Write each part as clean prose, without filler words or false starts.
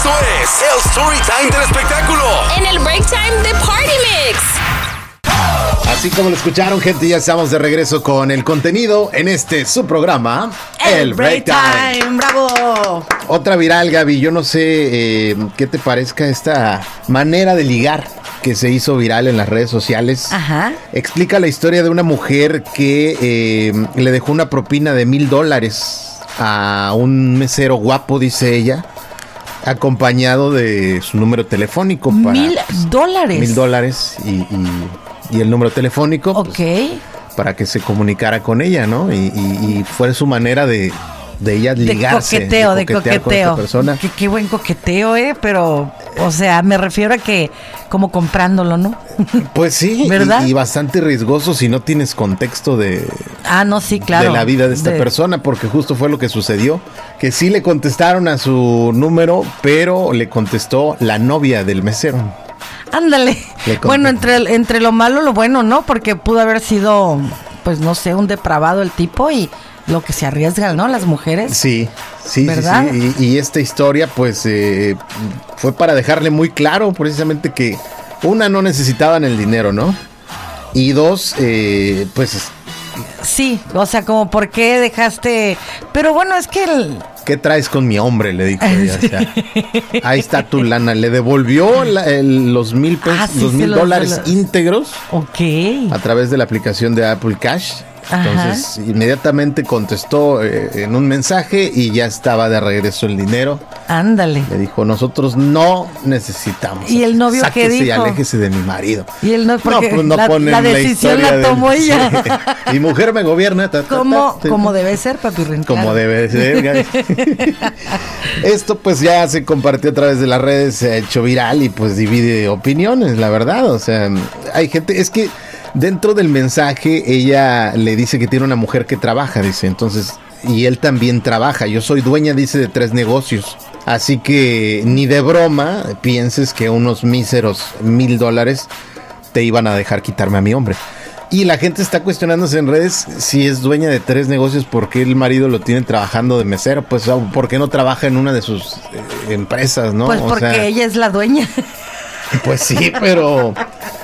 Esto es el Story Time del espectáculo. En el Break Time de Party Mix. Así como lo escucharon, gente, ya estamos de regreso con el contenido en su programa, el Break Time. ¡Bravo! Otra viral, Gaby. Yo no sé qué te parezca esta manera de ligar que se hizo viral en las redes sociales. Ajá. Explica la historia de una mujer que le dejó una propina de $1,000 a un mesero guapo, dice ella, acompañado de su número telefónico. Para, $1,000. $1,000 y el número telefónico. Ok. Pues, para que se comunicara con ella, ¿no? Y fue su manera de ella ligarse. De coqueteo. Con esta persona. Qué buen coqueteo, pero, o sea, me refiero a que como comprándolo, ¿no? Pues sí, ¿verdad? Y bastante riesgoso si no tienes contexto de... No, sí, claro. De la vida de esta persona, porque justo fue lo que sucedió, que sí le contestaron a su número, pero le contestó la novia del mesero. Ándale. Bueno, entre lo malo lo bueno, ¿no? Porque pudo haber sido, pues no sé, un depravado el tipo y lo que se arriesgan, ¿no? Las mujeres. Sí. ¿verdad? Sí. Y esta historia, pues, fue para dejarle muy claro, precisamente, que una, no necesitaban el dinero, ¿no? Y dos, pues... Sí, o sea, como por qué dejaste... Pero bueno, es que ¿Qué traes con mi hombre? Le dijo ella. O sea, ahí está tu lana. Le devolvió los $1,000 íntegros. Ok. A través de la aplicación de Apple Cash. Entonces, inmediatamente contestó en un mensaje y ya estaba de regreso el dinero. Ándale. Le dijo, nosotros no necesitamos. ¿Y el novio qué dijo? Y aléjese de mi marido. Y el novio, porque pues no ponen la decisión la tomó ella. Sí. Mi mujer me gobierna. Como debe ser, papi Rin. Como debe ser. Esto pues ya se compartió a través de las redes, se ha hecho viral y pues divide opiniones, la verdad. O sea, hay gente, es que dentro del mensaje ella le dice que tiene una mujer que trabaja, dice, entonces, y él también trabaja. Yo soy dueña, dice, de 3 negocios. Así que ni de broma pienses que unos míseros $1,000 te iban a dejar quitarme a mi hombre. Y la gente está cuestionándose en redes si es dueña de 3 negocios, ¿por qué el marido lo tiene trabajando de mesero? Pues, ¿por qué no trabaja en una de sus empresas, no? Pues porque ella es la dueña. Pues sí, pero...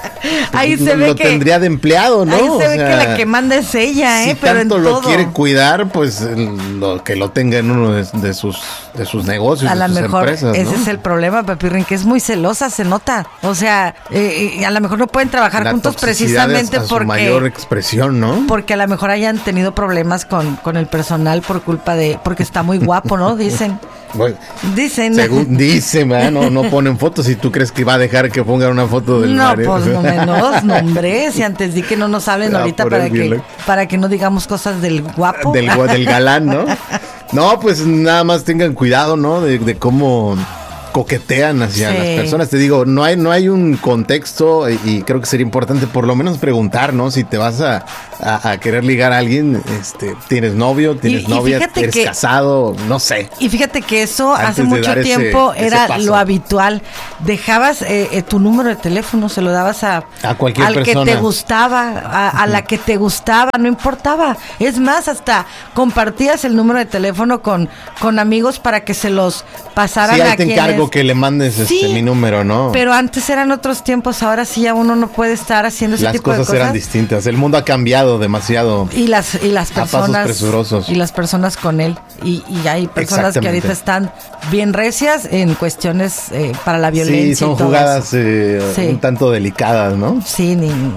Ahí se ve lo que tendría de empleado, ¿no? Ahí se ve que la que manda es ella, si pero tanto en lo todo. quiere cuidar, pues que lo tenga en uno de sus negocios, a lo mejor empresas, ese ¿no? es el problema, Papirrín, que es muy celosa, se nota. O sea, a lo mejor no pueden trabajar la juntos toxicidad precisamente es a su porque mayor expresión, ¿no? Porque a lo mejor hayan tenido problemas con el personal por culpa porque está muy guapo, ¿no? Dicen. Bueno, dicen. Según dicen, no ponen fotos. ¿Y tú crees que va a dejar que pongan una foto del marido? Pues no menos, no hombre. Si antes di que no nos hablen ahorita para que no digamos cosas del guapo. Del galán, ¿no? No, pues nada más tengan cuidado, ¿no? De cómo coquetean hacia las personas. Te digo, no hay un contexto y creo que sería importante por lo menos preguntar, ¿no? Si te vas a querer ligar a alguien, ¿tienes novio? ¿Tienes novia? ¿Eres casado? No sé. Y fíjate que eso Antes hace de mucho dar tiempo ese era paso. lo habitual. Dejabas tu número de teléfono, se lo dabas a cualquier al persona. que te gustaba, a la que te gustaba, no importaba. Es más, hasta compartías el número de teléfono con amigos para que se los pasaran sí, ahí a te quienes... encargo que le mandes Sí, mi número, ¿no? Pero antes eran otros tiempos, ahora sí ya uno no puede estar haciendo ese tipo de cosas. Las cosas eran distintas, el mundo ha cambiado demasiado. Y las personas pasos presurosos. y las personas con él y hay personas que ahorita están bien recias en cuestiones para la violencia. Sí, son y todo jugadas eso. un tanto delicadas, ¿no? Sí,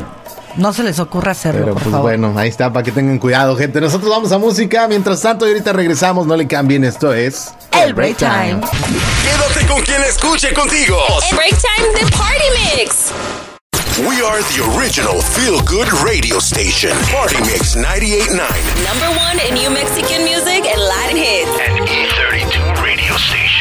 no se les ocurra hacerlo. Pero por pues favor. bueno, ahí está, para que tengan cuidado, gente. Nosotros vamos a música, mientras tanto, y ahorita regresamos, no le cambien, esto es El Break Time. Quédate con quien escuche contigo. El Break Time de Party Mix. We are the original feel-good radio station. Party Mix 98.9. #1 in New Mexican music and Latin hits. And East